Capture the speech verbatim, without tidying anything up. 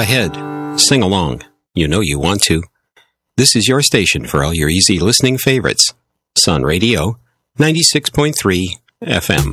ahead. Sing along. You know you want to. This is your station for all your easy listening favorites. Sun Radio, ninety-six point three F M.